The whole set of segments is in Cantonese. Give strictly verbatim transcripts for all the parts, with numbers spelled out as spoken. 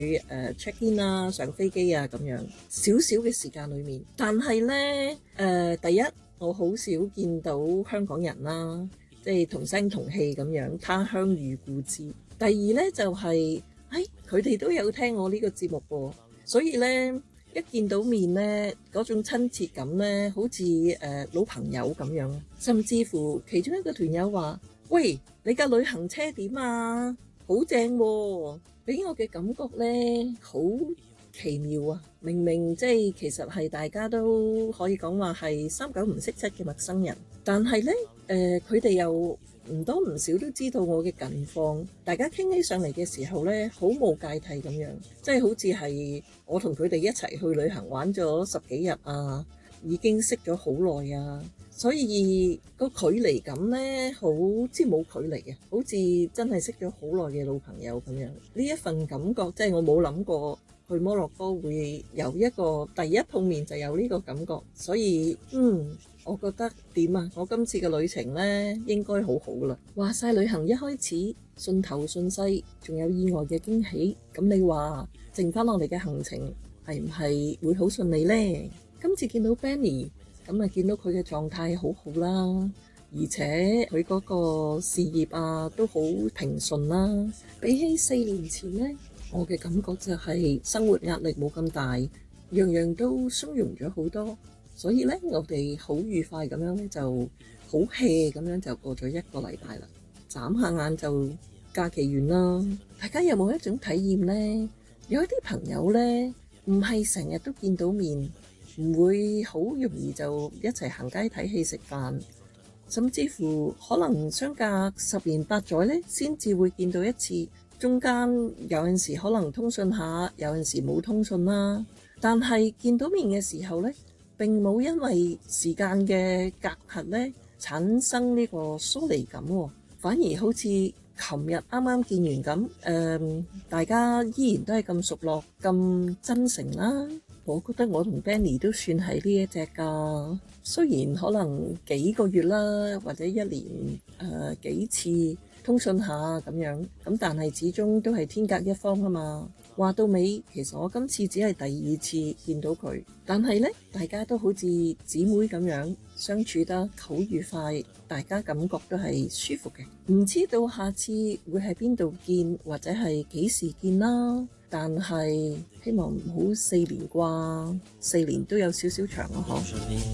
誒 check in 啊、上飛機啊咁樣，少少嘅時間裏面。但係呢，誒、呃、第一我好少見到香港人啦，即係同聲同氣咁樣，他鄉遇故知。第二呢，就係、是，誒佢哋都有聽我呢個節目喎，所以呢，一見到面呢，嗰種親切感呢，好似誒、呃、老朋友咁樣。甚至乎其中一個團友話：喂，你架旅行車點啊？好正喎！俾我嘅感覺呢，好奇妙啊！明明即係其實係大家都可以講話係三九唔識七嘅陌生人，但係呢，誒佢哋又唔多唔少都知道我嘅近況。大家傾起上嚟嘅時候呢，好冇芥蒂咁樣，即係好似係我同佢哋一齊去旅行玩咗十幾日啊，已經識咗好耐啊！所以個距離感呢，好似冇距離嘅，好似真係識咗好耐嘅老朋友咁樣。呢一份感覺，即係我冇諗過去摩洛哥會有一個第一碰面就有呢個感覺。所以嗯，我覺得點啊？我今次嘅旅程呢，應該好好啦。話晒旅行一開始順頭順勢，仲有意外嘅驚喜。咁你話剩翻落嚟嘅行程係唔係會好順利呢？今次見到 Benny。咁啊，見到佢嘅狀態好好啦，而且佢嗰個事業啊都好平順啦。比起四年前呢，我嘅感覺就係生活壓力冇咁大，樣樣都鬆容咗好多。所以呢，我哋好愉快咁樣咧，就好 hea 咁樣就過咗一個禮拜啦。眨下眼就假期完啦。大家有冇一種體驗呢？有一啲朋友呢，唔係成日都見到面。唔會好容易就一齊行街睇戲食飯，甚至乎可能相隔十年八載呢先至會見到一次。中間有陣時可能通訊下，有陣時冇通訊啦。但係見到面嘅時候呢，並冇因為時間嘅隔閡呢產生呢個疏離感，反而好似琴日啱啱見完咁。誒、呃，大家依然都係咁熟絡，咁真誠啦。我覺得我同 Benny 都算係呢一隻㗎，雖然可能幾個月啦，或者一年誒、呃、幾次通訊下咁樣，咁但係始終都係天隔一方啊嘛。話到尾，其實我今次只係第二次見到佢，但係呢，大家都好似姊妹咁樣相處得好愉快，大家感覺都係舒服嘅。唔知道下次會喺邊度見，或者係幾時見啦。但係希望唔好四年啩，四年都有少少長啊！嗬。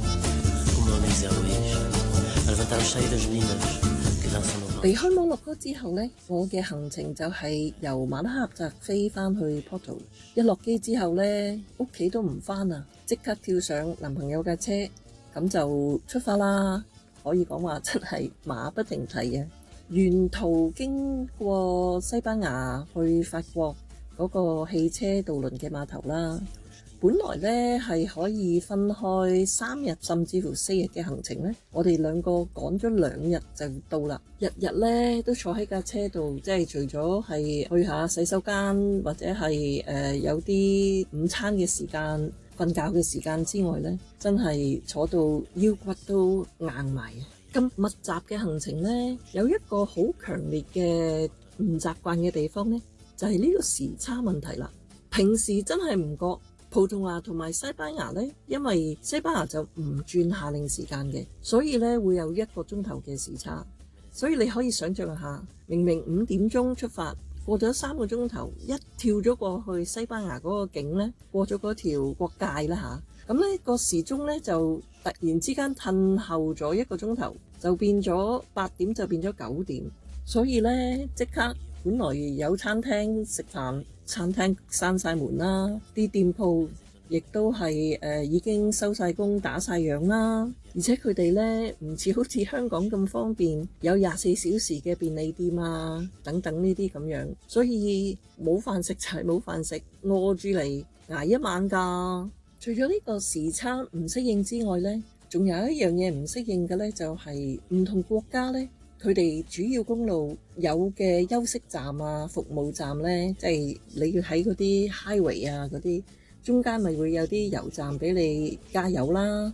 離開摩洛哥之後呢，我嘅行程就係由馬拉喀什飛翻去 Porto。一落機之後呢，屋企都唔翻啊，即刻跳上男朋友架車，咁就出發啦。可以講話真係馬不停蹄嘅，沿途經過西班牙去法國嗰個汽車渡輪嘅碼頭啦，本來呢係可以分開三日甚至乎四日嘅行程呢，我哋兩個趕咗兩日就到啦。日日呢都坐喺架車度，即係除咗係去下洗手間或者係誒、呃、有啲午餐嘅時間、瞓覺嘅時間之外呢，真係坐到腰骨都硬埋啊！咁密集嘅行程呢，有一個好強烈嘅唔習慣嘅地方呢，就係呢個時差問題啦。平時真係唔覺葡萄牙同埋西班牙呢，因為西班牙就唔轉夏令時間嘅，所以呢會有一個鐘頭嘅時差。所以你可以想象下，明明五點鐘出發，過咗三個鐘頭，一跳咗過去西班牙嗰個境呢，過咗嗰條國界啦吓，咁呢個時鐘呢，就突然之間褪後咗一個鐘頭，就變咗八點就變咗九點，所以呢，即刻。本來有餐廳食飯，餐廳閂晒門啦，啲店鋪亦都係誒、呃、已經收晒工打晒烊啦，而且佢哋呢唔似好似香港咁方便，有廿四小時嘅便利店啊等等呢啲咁樣，所以冇飯食就係冇飯食，餓住嚟捱一晚㗎。除咗呢個時差唔適應之外呢，仲有一樣嘢唔適應嘅呢，就係、是、唔同國家呢。佢哋主要公路有嘅休息站啊、服務站呢，即係你要喺嗰啲 highway 啊嗰啲中間咪會有啲油站俾你加油啦。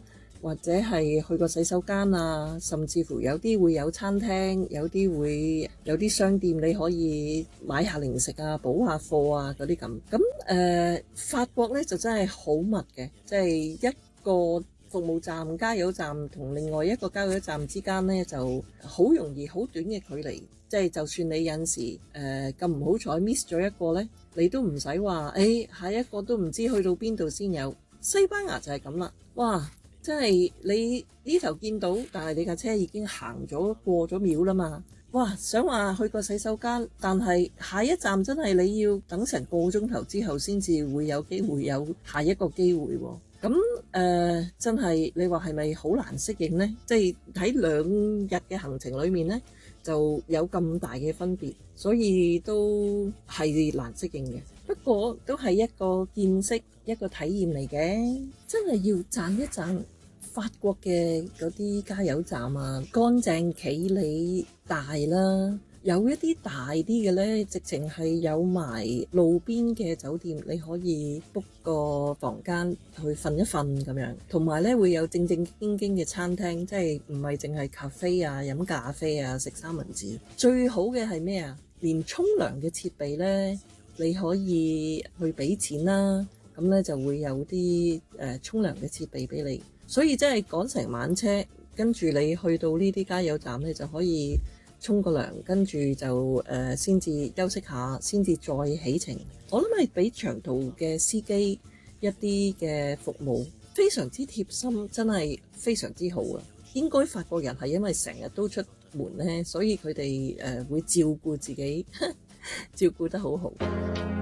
或者係去個洗手間啊，甚至乎有啲會有餐廳，有啲會有啲商店你可以買下零食啊，補下貨啊嗰啲咁。咁誒、呃、法國咧就真係好密嘅，即係一個服務站加油站同另外一個加油站之間咧就好容易好短嘅距離，即係就算你有陣時誒咁唔好彩 miss 咗一個咧，你都唔使話誒下一個都唔知去到邊度先有。西班牙就係咁啦，哇！真係你呢頭見到，但係你架車已經行咗過咗秒啦嘛。哇！想話去個洗手間，但係下一站真係你要等成個鐘頭之後先至會有機會有下一個機會喎。咁誒、呃、真係你話係咪好難適應呢？即係喺兩日嘅行程裡面呢，就有咁大嘅分別，所以都係難適應嘅。不過都係一個見識，一個體驗嚟嘅。真係要讚一讚法國嘅嗰啲加油站啊，乾淨企理大啦。有一啲大啲嘅呢，直情係有埋路邊嘅酒店，你可以 book 個房間去瞓一瞓咁樣。同埋呢會有正正經經嘅餐廳，即係唔係淨係咖啡啊、飲咖啡啊、食三文治。最好嘅係咩啊？連沖涼嘅設備呢，你可以去俾錢啦，咁呢就會有啲誒沖涼嘅設備俾你。所以真係趕成晚車，跟住你去到呢啲加油站呢，就可以沖個涼，跟住就誒先至休息下，先至再起程。我諗係俾長途嘅司機一啲嘅服務非常之貼心，真係非常之好啊！應該法國人係因為成日都出門呢，所以佢哋誒會照顧自己，照顧得好好。